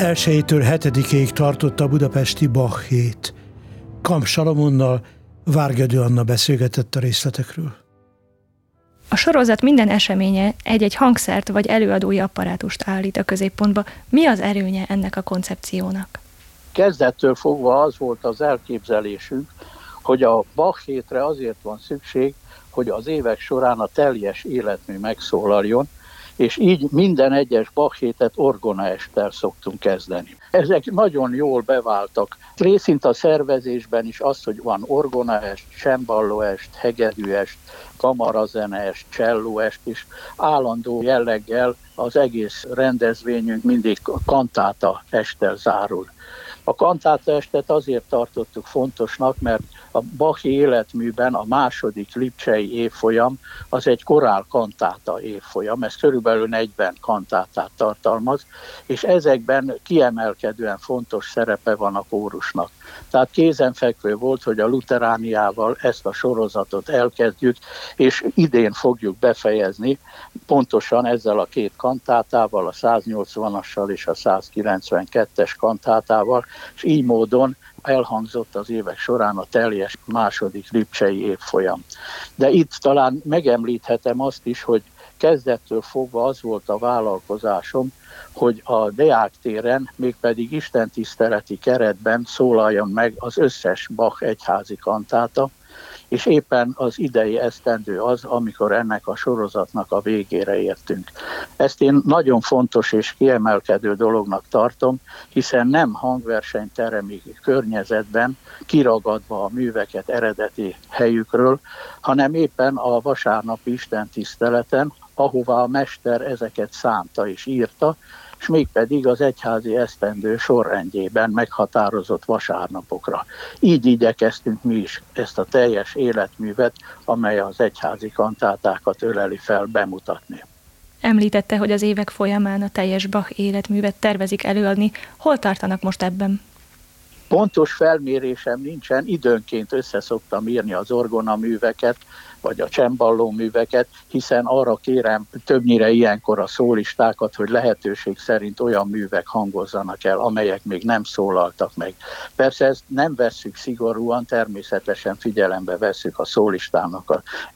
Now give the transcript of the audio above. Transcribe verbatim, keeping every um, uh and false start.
elsejétől hetedikéig tartott a budapesti Bach hét. Kamp Salamonnal Várgedő Anna beszélgetett a részletekről. A sorozat minden eseménye egy-egy hangszert vagy előadói apparátust állít a középpontba. Mi az erőnye ennek a koncepciónak? Kezdettől fogva az volt az elképzelésünk, hogy a Bach hétre azért van szükség, hogy az évek során a teljes életmű megszólaljon, és így minden egyes Bach hétet orgonaesttel szoktunk kezdeni. Ezek nagyon jól beváltak. Részint a szervezésben is az, hogy van orgonaest, cemballóest, hegedűest, kamarazeneest, csellóest is, állandó jelleggel az egész rendezvényünk mindig kantáta esttel zárul. A kantáta estet azért tartottuk fontosnak, mert a Bachi életműben a második lipcsei évfolyam az egy korál kantáta évfolyam, ez körülbelül negyven kantátát tartalmaz, és ezekben kiemelkedően fontos szerepe van a kórusnak. Tehát kézenfekvő volt, hogy a luterániával ezt a sorozatot elkezdjük, és idén fogjuk befejezni, pontosan ezzel a két kantátával, a száznyolcvanassal és a százkilencvenkettes kantátával, és így módon elhangzott az évek során a teljes második lipcsei évfolyam. De itt talán megemlíthetem azt is, hogy kezdettől fogva az volt a vállalkozásom, hogy a Deák téren, mégpedig istentiszteleti keretben szólaljon meg az összes Bach egyházi kantáta, és éppen az idei esztendő az, amikor ennek a sorozatnak a végére értünk. Ezt én nagyon fontos és kiemelkedő dolognak tartom, hiszen nem hangversenyteremi környezetben kiragadva a műveket eredeti helyükről, hanem éppen a vasárnapi istentiszteleten, ahová a mester ezeket szánta és írta, és mégpedig az egyházi esztendő sorrendjében meghatározott vasárnapokra. Így igyekeztünk mi is ezt a teljes életművet, amely az egyházi kantátákat öleli fel, bemutatni. Említette, hogy az évek folyamán a teljes Bach életművet tervezik előadni. Hol tartanak most ebben? Pontos felmérésem nincsen, időnként összeszoktam írni az orgonaműveket, vagy a cemballó műveket, hiszen arra kérem többnyire ilyenkor a szólistákat, hogy lehetőség szerint olyan művek hangozzanak el, amelyek még nem szólaltak meg. Persze ezt nem vesszük szigorúan, természetesen figyelembe vesszük a szólistának a